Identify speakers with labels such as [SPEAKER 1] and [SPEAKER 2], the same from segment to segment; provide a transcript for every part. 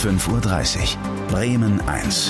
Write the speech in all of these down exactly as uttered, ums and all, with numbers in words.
[SPEAKER 1] fünf Uhr dreißig. Bremen eins.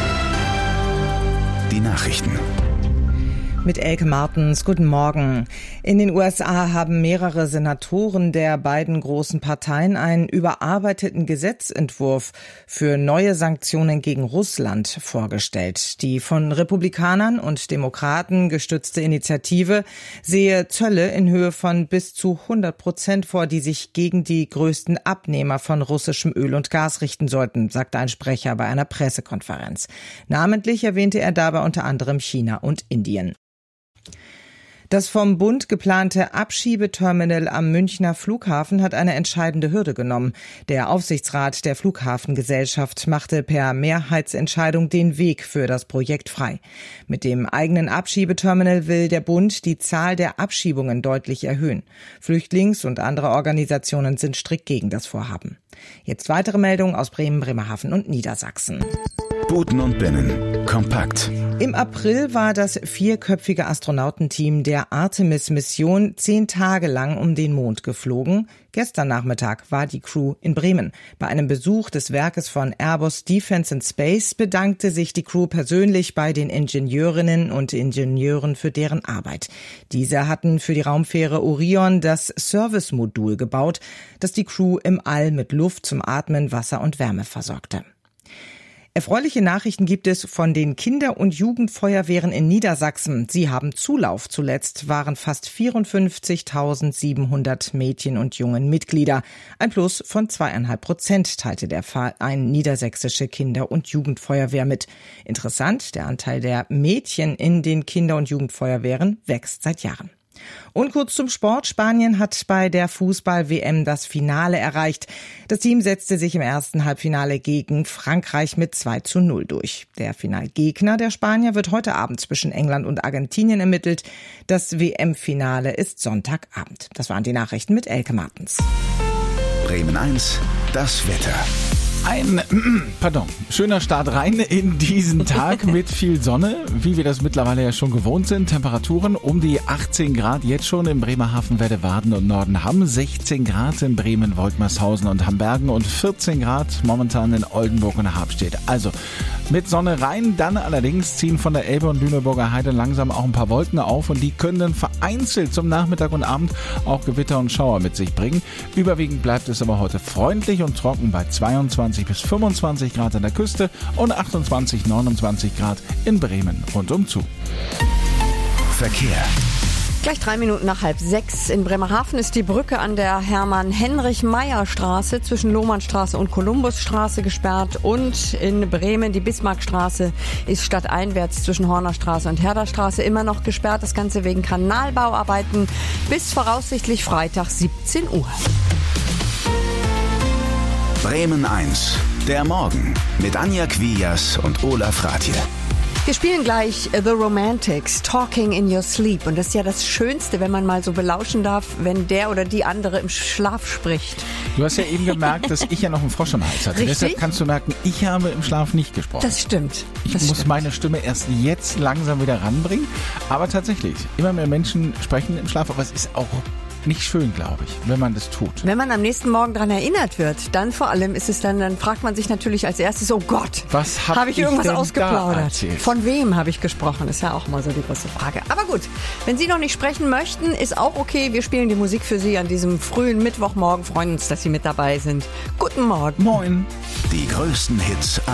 [SPEAKER 1] Die Nachrichten.
[SPEAKER 2] Mit Elke Martens, guten Morgen. In den U S A haben mehrere Senatoren der beiden großen Parteien einen überarbeiteten Gesetzentwurf für neue Sanktionen gegen Russland vorgestellt. Die von Republikanern und Demokraten gestützte Initiative sehe Zölle in Höhe von bis zu hundert Prozent vor, die sich gegen die größten Abnehmer von russischem Öl und Gas richten sollten, sagte ein Sprecher bei einer Pressekonferenz. Namentlich erwähnte er dabei unter anderem China und Indien. Das vom Bund geplante Abschiebeterminal am Münchner Flughafen hat eine entscheidende Hürde genommen. Der Aufsichtsrat der Flughafengesellschaft machte per Mehrheitsentscheidung den Weg für das Projekt frei. Mit dem eigenen Abschiebeterminal will der Bund die Zahl der Abschiebungen deutlich erhöhen. Flüchtlings- und andere Organisationen sind strikt gegen das Vorhaben. Jetzt weitere Meldungen aus Bremen, Bremerhaven und Niedersachsen.
[SPEAKER 1] Buten und Binnen. Kompakt.
[SPEAKER 2] Im April war das vierköpfige Astronautenteam der Artemis-Mission zehn Tage lang um den Mond geflogen. Gestern Nachmittag war die Crew in Bremen. Bei einem Besuch des Werkes von Airbus Defence and Space bedankte sich die Crew persönlich bei den Ingenieurinnen und Ingenieuren für deren Arbeit. Diese hatten für die Raumfähre Orion das Service-Modul gebaut, das die Crew im All mit Luft zum Atmen, Wasser und Wärme versorgte. Erfreuliche Nachrichten gibt es von den Kinder- und Jugendfeuerwehren in Niedersachsen. Sie haben Zulauf. Zuletzt waren fast vierundfünfzigtausendsiebenhundert Mädchen und jungen Mitglieder. Ein Plus von zweieinhalb Prozent teilte der Verein Niedersächsische Kinder- und Jugendfeuerwehr mit. Interessant, der Anteil der Mädchen in den Kinder- und Jugendfeuerwehren wächst seit Jahren. Und kurz zum Sport. Spanien hat bei der Fußball-W M das Finale erreicht. Das Team setzte sich im ersten Halbfinale gegen Frankreich mit zwei zu null durch. Der Finalgegner der Spanier wird heute Abend zwischen England und Argentinien ermittelt. Das W M-Finale ist Sonntagabend. Das waren die Nachrichten mit Elke Martens.
[SPEAKER 1] Bremen eins, das Wetter.
[SPEAKER 3] Ein, pardon, schöner Start rein in diesen Tag mit viel Sonne, wie wir das mittlerweile ja schon gewohnt sind. Temperaturen um die achtzehn Grad jetzt schon in Bremerhaven, Werdewarden und Nordenham, sechzehn Grad in Bremen, Woltmershausen und Hambergen und vierzehn Grad momentan in Oldenburg und Habstedt. Also mit Sonne rein, dann allerdings ziehen von der Elbe und Lüneburger Heide langsam auch ein paar Wolken auf und die können dann vereinzelt zum Nachmittag und Abend auch Gewitter und Schauer mit sich bringen. Überwiegend bleibt es aber heute freundlich und trocken bei zweiundzwanzig bis fünfundzwanzig Grad an der Küste und achtundzwanzig, neunundzwanzig Grad in Bremen rundum zu.
[SPEAKER 1] Verkehr.
[SPEAKER 4] Gleich drei Minuten nach halb sechs. In Bremerhaven ist die Brücke an der Hermann-Heinrich-Meyer-Straße zwischen Lohmannstraße und Kolumbusstraße gesperrt. Und in Bremen die Bismarckstraße ist stadteinwärts zwischen Hornerstraße und Herderstraße immer noch gesperrt. Das Ganze wegen Kanalbauarbeiten bis voraussichtlich Freitag siebzehn Uhr.
[SPEAKER 1] Bremen eins, der Morgen mit Anja Quias und Olaf Ratje.
[SPEAKER 4] Wir spielen gleich The Romantics, Talking in Your Sleep. Und das ist ja das Schönste, wenn man mal so belauschen darf, wenn der oder die andere im Schlaf spricht.
[SPEAKER 3] Du hast ja eben gemerkt, dass ich ja noch einen Frosch im Hals hatte.
[SPEAKER 4] Richtig?
[SPEAKER 3] Deshalb kannst du merken, ich habe im Schlaf nicht gesprochen.
[SPEAKER 4] Das stimmt.
[SPEAKER 3] Ich
[SPEAKER 4] das
[SPEAKER 3] muss
[SPEAKER 4] stimmt.
[SPEAKER 3] meine Stimme erst jetzt langsam wieder ranbringen. Aber tatsächlich, immer mehr Menschen sprechen im Schlaf, aber es ist auch nicht schön, glaube ich, wenn man das tut.
[SPEAKER 4] Wenn man am nächsten Morgen daran erinnert wird, dann vor allem ist es dann, dann fragt man sich natürlich als erstes, oh Gott,
[SPEAKER 3] was habe
[SPEAKER 4] hab ich
[SPEAKER 3] ich
[SPEAKER 4] irgendwas
[SPEAKER 3] denn
[SPEAKER 4] ausgeplaudert?
[SPEAKER 3] Da erzählt?
[SPEAKER 4] Von wem habe ich gesprochen? Ist ja auch mal so die große Frage. Aber gut, wenn Sie noch nicht sprechen möchten, ist auch okay. Wir spielen die Musik für Sie an diesem frühen Mittwochmorgen. Freuen uns, dass Sie mit dabei sind. Guten Morgen.
[SPEAKER 3] Moin.
[SPEAKER 1] Die größten Hits